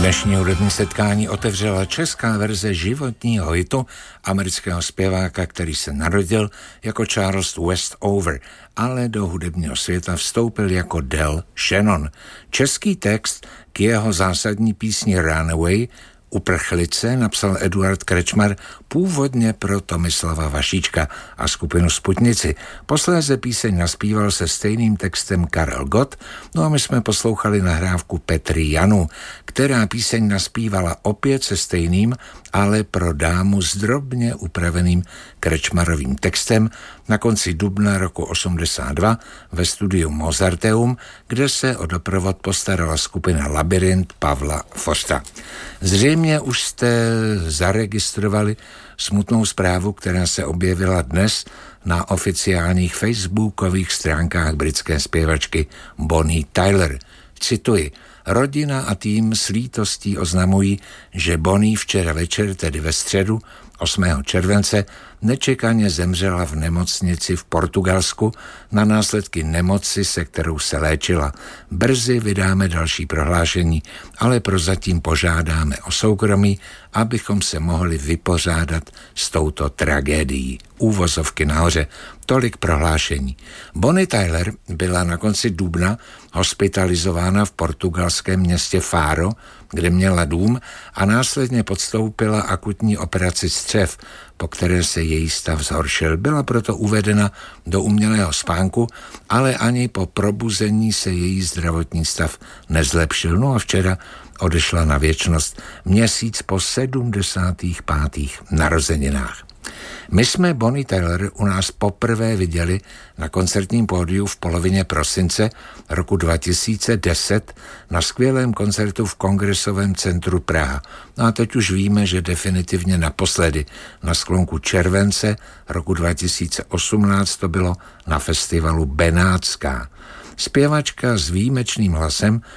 Dnešní hudební setkání otevřela česká verze životního hitu amerického zpěváka, který se narodil jako Charles Westover, ale do hudebního světa vstoupil jako Del Shannon. Český text k jeho zásadní písni Runaway, Uprchlice, napsal Eduard Krečmar původně pro Tomislava Vašíčka a skupinu Sputnici. Posléze píseň naspíval se stejným textem Karel Gott, no a my jsme poslouchali nahrávku Petry Janu, která píseň naspívala opět se stejným, ale pro dámu s drobně upraveným Krečmarovým textem na konci dubna roku 82 ve studiu Mozarteum, kde se o doprovod postarala skupina Labyrint Pavla Forsta. Zřejmě už jste zaregistrovali smutnou zprávu, která se objevila dnes na oficiálních facebookových stránkách britské zpěvačky Bonnie Tyler. Cituji: rodina a tým s lítostí oznamují, že Bonnie včera večer, tedy ve středu 8. července, nečekaně zemřela v nemocnici v Portugalsku na následky nemoci, se kterou se léčila. Brzy vydáme další prohlášení, ale prozatím požádáme o soukromí, abychom se mohli vypořádat s touto tragédií. Úvozovky nahoře, tolik prohlášení. Bonnie Tyler byla na konci dubna hospitalizována v portugalském městě Faro, kde měla dům, a následně podstoupila akutní operaci střev, po které se její stav zhoršil. Byla proto uvedena do umělého spánku, ale ani po probuzení se její zdravotní stav nezlepšil. No a včera odešla na věčnost měsíc po 75. narozeninách. My jsme Bonnie Tyler u nás poprvé viděli na koncertním pódiu v polovině prosince roku 2010 na skvělém koncertu v Kongresovém centru Praha. No a teď už víme, že definitivně naposledy na sklonku července roku 2018 to bylo na festivalu Benátská. Zpěvačka s výjimečným hlasem